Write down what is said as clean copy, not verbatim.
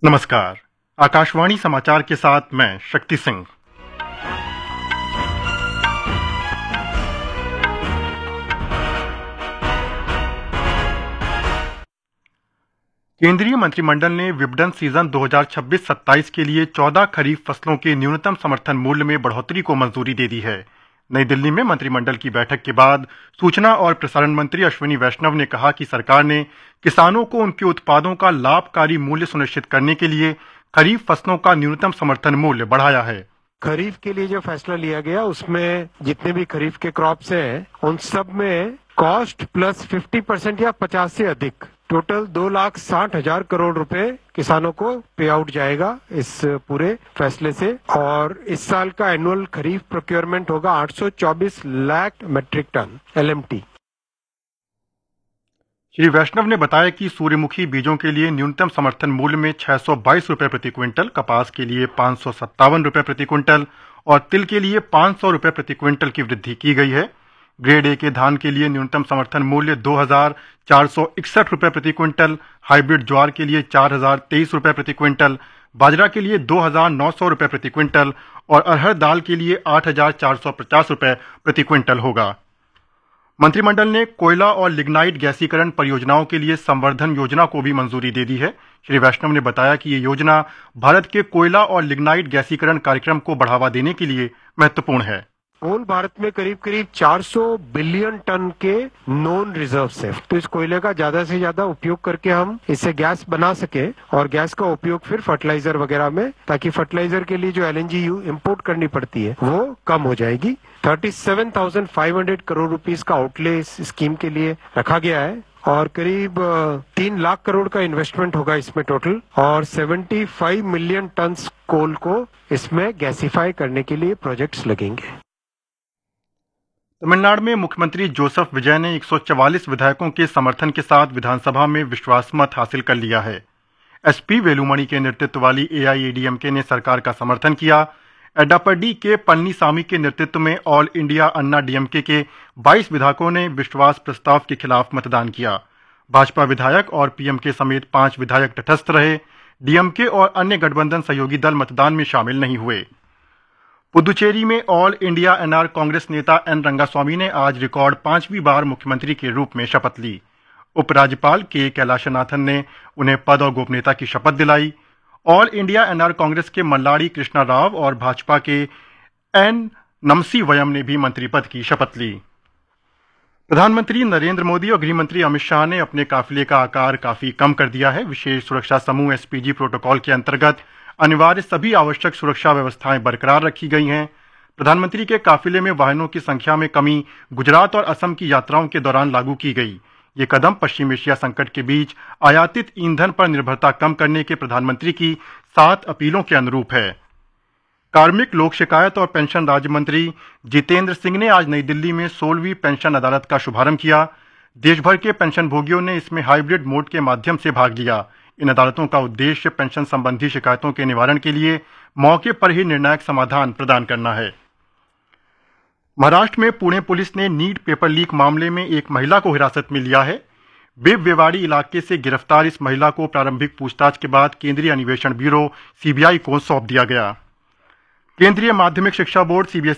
नमस्कार। आकाशवाणी समाचार के साथ मैं शक्ति सिंह। केंद्रीय मंत्रिमंडल ने विपणन सीजन 2026-27 के लिए 14 खरीफ फसलों के न्यूनतम समर्थन मूल्य में बढ़ोतरी को मंजूरी दे दी है। नई दिल्ली में मंत्रिमंडल की बैठक के बाद सूचना और प्रसारण मंत्री अश्विनी वैष्णव ने कहा कि सरकार ने किसानों को उनके उत्पादों का लाभकारी मूल्य सुनिश्चित करने के लिए खरीफ फसलों का न्यूनतम समर्थन मूल्य बढ़ाया है। खरीफ के लिए जो फैसला लिया गया उसमें जितने भी खरीफ के क्रॉप्स हैं उन सब में कॉस्ट प्लस 50% या 50 से अधिक टोटल 2,60,000 करोड़ रुपए किसानों को पे आउट जाएगा इस पूरे फैसले से। और इस साल का एनुअल खरीफ प्रोक्योरमेंट होगा 824 lakh metric ton LMT। Shri वैष्णव ने बताया कि सूर्यमुखी बीजों के लिए न्यूनतम समर्थन मूल्य में 622 रुपए प्रति क्विंटल, कपास के लिए 557 रुपए प्रति क्विंटल और तिल के लिए 500 रुपए प्रति क्विंटल की वृद्धि की गई है। ग्रेड ए के धान के लिए न्यूनतम समर्थन मूल्य 2,461 रुपए प्रति क्विंटल, हाइब्रिड ज्वार के लिए 4,023 रुपए प्रति क्विंटल, बाजरा के लिए 2,900 रुपए प्रति क्विंटल और अरहर दाल के लिए 8,450 रुपए प्रति क्विंटल होगा। मंत्रिमंडल ने कोयला और लिग्नाइट गैसीकरण परियोजनाओं के लिए संवर्धन योजना को भी मंजूरी दे दी है। श्री वैष्णव ने बताया कि ये योजना भारत के कोयला और लिग्नाइट गैसीकरण कार्यक्रम को बढ़ावा देने के लिए महत्वपूर्ण है। होल भारत में करीब करीब 400 बिलियन टन के नॉन रिजर्व्स है, तो इस कोयले का ज्यादा से ज्यादा उपयोग करके हम इससे गैस बना सके और गैस का उपयोग फिर फर्टिलाइजर वगैरह में, ताकि फर्टिलाइजर के लिए जो LNG इंपोर्ट करनी पड़ती है वो कम हो जाएगी। 37,500 करोड़ रुपीस का आउटले इस स्कीम के लिए रखा गया है और करीब 3 लाख करोड़ का इन्वेस्टमेंट होगा इसमें टोटल, और 75 मिलियन टन कोल को इसमें गैसीफाई करने के लिए प्रोजेक्ट्स लगेंगे। तमिलनाडु में मुख्यमंत्री जोसेफ विजय ने 144 विधायकों के समर्थन के साथ विधानसभा में विश्वास मत हासिल कर लिया है। SP वेलुमणि के नेतृत्व वाली AIADMK ने सरकार का समर्थन किया। एडापडी के पन्नीसामी के नेतृत्व में ऑल इंडिया अन्ना DMK के 22 विधायकों ने विश्वास प्रस्ताव के खिलाफ मतदान किया। भाजपा विधायक और PMK समेत 5 विधायक तटस्थ रहे। DMK और अन्य गठबंधन सहयोगी दल मतदान में शामिल नहीं हुए। पुदुचेरी में ऑल इंडिया NR कांग्रेस नेता N रंगास्वामी ने आज रिकॉर्ड 5वीं बार मुख्यमंत्री के रूप में शपथ ली। उपराज्यपाल के कैलाशनाथन ने उन्हें पद और गोपनीयता की शपथ दिलाई। ऑल इंडिया NR कांग्रेस के मल्लाडी कृष्णा राव और भाजपा के N नमसीवयम ने भी मंत्री पद की शपथ ली। प्रधानमंत्री नरेंद्र मोदी और गृह मंत्री अमित शाह ने अपने काफिले का आकार काफी कम कर दिया है। विशेष सुरक्षा समूह SPG प्रोटोकॉल के अंतर्गत अनिवार्य सभी आवश्यक सुरक्षा व्यवस्थाएं बरकरार रखी गई हैं। प्रधानमंत्री के काफिले में वाहनों की संख्या में कमी गुजरात और असम की यात्राओं के दौरान लागू की गई। ये कदम पश्चिम एशिया संकट के बीच आयातित ईंधन पर निर्भरता कम करने के प्रधानमंत्री की 7 अपीलों के अनुरूप है। कार्मिक, लोक शिकायत और पेंशन राज्य मंत्री जितेंद्र सिंह ने आज नई दिल्ली में 16वीं पेंशन अदालत का शुभारंभ किया। देश भर के पेंशन भोगियों ने इसमें हाइब्रिड मोड के माध्यम से भाग लिया। इन अदालतों का उद्देश्य पेंशन संबंधी शिकायतों के निवारण के लिए मौके पर ही निर्णायक समाधान प्रदान करना है। महाराष्ट्र में पुणे पुलिस ने नीट पेपर लीक मामले में एक महिला को हिरासत में लिया है। बिबवेवाड़ी इलाके से गिरफ्तार इस महिला को प्रारंभिक पूछताछ के बाद केंद्रीय अन्वेषण ब्यूरो CBI को सौंप दिया गया। केंद्रीय माध्यमिक शिक्षा बोर्ड CBSE